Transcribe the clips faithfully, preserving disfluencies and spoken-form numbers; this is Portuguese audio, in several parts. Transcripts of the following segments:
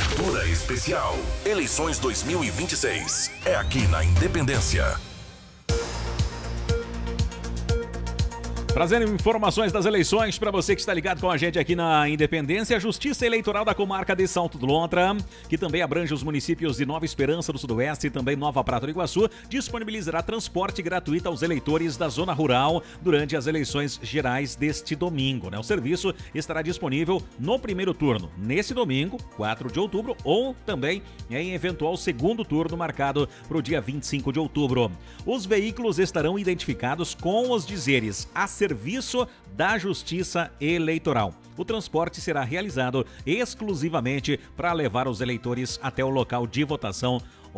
Cobertura especial. Eleições dois mil e vinte e seis. É aqui na Independência. Trazendo informações das eleições para você que está ligado com a gente aqui na Independência. A Justiça Eleitoral da Comarca de Salto do Lontra, que também abrange os municípios de Nova Esperança do Sudoeste e também Nova Prata do Iguaçu, disponibilizará transporte gratuito aos eleitores da zona rural durante as eleições gerais deste domingo, né? O serviço estará disponível no primeiro turno, nesse domingo, quatro de outubro, ou também em eventual segundo turno marcado para o dia vinte e cinco de outubro. Os veículos estarão identificados com os dizeres a serviço da Justiça Eleitoral. O transporte será realizado exclusivamente para levar os eleitores até o local de votação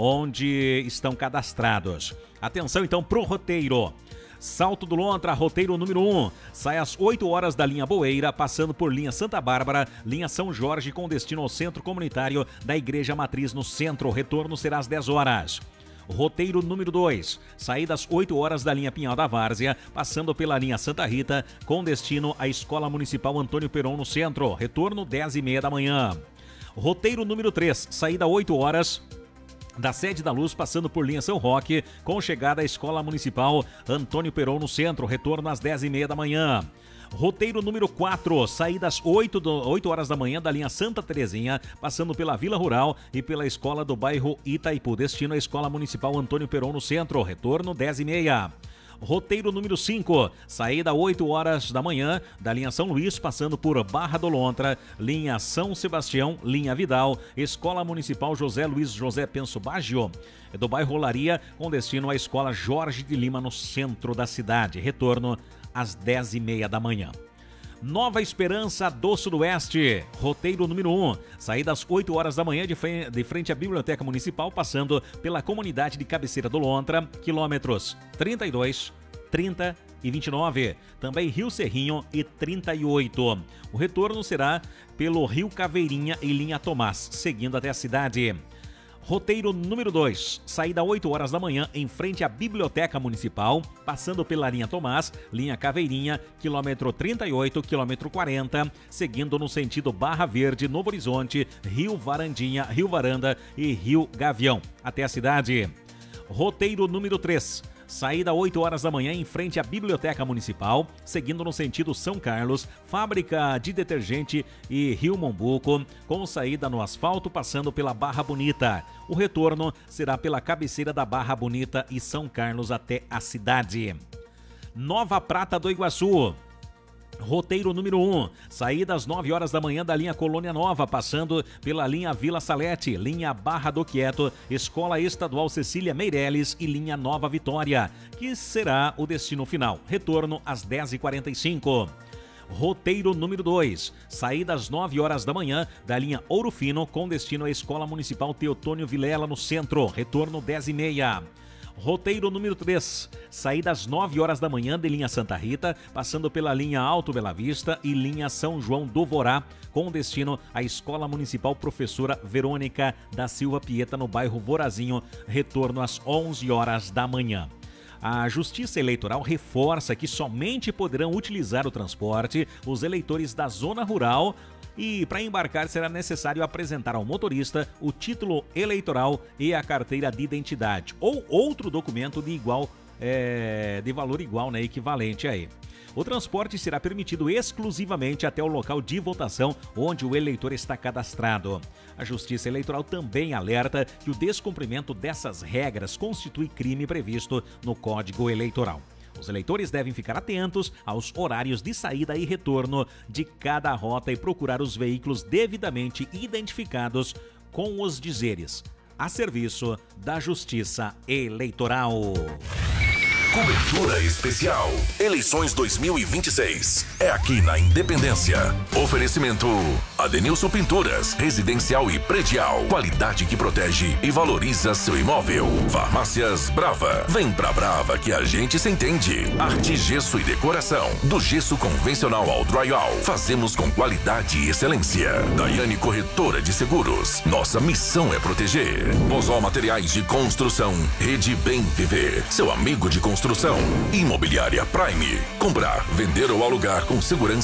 onde estão cadastrados. Atenção então pro roteiro. Salto do Lontra, roteiro número um. Sai às oito horas da linha Boeira, passando por linha Santa Bárbara, linha São Jorge com destino ao centro comunitário da Igreja Matriz no centro. O retorno será às dez horas. Roteiro número dois, saída às oito horas da linha Pinhal da Várzea, passando pela linha Santa Rita, com destino à Escola Municipal Antônio Peron no centro, retorno dez e meia da manhã. Roteiro número três, saída oito horas da Sede da Luz, passando por linha São Roque, com chegada à Escola Municipal Antônio Peron no centro, retorno às dez e meia da manhã. Roteiro número quatro, saída às oito horas da manhã da linha Santa Terezinha, passando pela Vila Rural e pela Escola do bairro Itaipu, destino à Escola Municipal Antônio Peron no centro, retorno dez e meia. Roteiro número cinco, saída oito horas da manhã da linha São Luís, passando por Barra do Lontra, linha São Sebastião, linha Vidal, Escola Municipal José Luiz José Penso Baggio, do bairro Olaria, com destino à Escola Jorge de Lima no centro da cidade, retorno às dez e meia da manhã. Nova Esperança do Sudoeste, roteiro número um, saída às oito horas da manhã de frente, de frente à Biblioteca Municipal, passando pela comunidade de Cabeceira do Lontra, quilômetros trinta e dois, trinta e vinte e nove, também Rio Serrinho e trinta e oito. O retorno será pelo Rio Caveirinha e linha Tomás, seguindo até a cidade. Roteiro número dois, saída oito horas da manhã em frente à Biblioteca Municipal, passando pela linha Tomás, linha Caveirinha, quilômetro trinta e oito, quilômetro quarenta, seguindo no sentido Barra Verde, Novo Horizonte, Rio Varandinha, Rio Varanda e Rio Gavião, até a cidade. Roteiro número três, saída oito horas da manhã em frente à Biblioteca Municipal, seguindo no sentido São Carlos, Fábrica de Detergente e Rio Mombuco, com saída no asfalto passando pela Barra Bonita. O retorno será pela cabeceira da Barra Bonita e São Carlos até a cidade. Nova Prata do Iguaçu. Roteiro número um, saída às nove horas da manhã da linha Colônia Nova, passando pela linha Vila Salete, linha Barra do Quieto, Escola Estadual Cecília Meireles e linha Nova Vitória, que será o destino final. Retorno às dez e quarenta e cinco. Roteiro número dois, saída às nove horas da manhã da linha Ouro Fino, com destino à Escola Municipal Teotônio Vilela no centro, retorno dez e meia. Roteiro número três, saída às nove horas da manhã de linha Santa Rita, passando pela linha Alto Bela Vista e linha São João do Vorá, com destino à Escola Municipal Professora Verônica da Silva Pieta, no bairro Vorazinho, retorno às onze horas da manhã. A Justiça Eleitoral reforça que somente poderão utilizar o transporte os eleitores da zona rural. E para embarcar será necessário apresentar ao motorista o título eleitoral e a carteira de identidade ou outro documento de igual é, de valor igual, né, equivalente a ele. O transporte será permitido exclusivamente até o local de votação onde o eleitor está cadastrado. A Justiça Eleitoral também alerta que o descumprimento dessas regras constitui crime previsto no Código Eleitoral. Os eleitores devem ficar atentos aos horários de saída e retorno de cada rota e procurar os veículos devidamente identificados com os dizeres a serviço da Justiça Eleitoral. Cobertura especial. Eleições dois mil e vinte e seis. É aqui na Independência. Oferecimento Adenilson Pinturas, residencial e predial. Qualidade que protege e valoriza seu imóvel. Farmácias Brava. Vem pra Brava que a gente se entende. Arte, gesso e decoração. Do gesso convencional ao drywall. Fazemos com qualidade e excelência. Daiane Corretora de Seguros. Nossa missão é proteger. Bozó Materiais de Construção. Rede Bem Viver. Seu amigo de construção. Imobiliária Prime. Comprar, vender ou alugar com segurança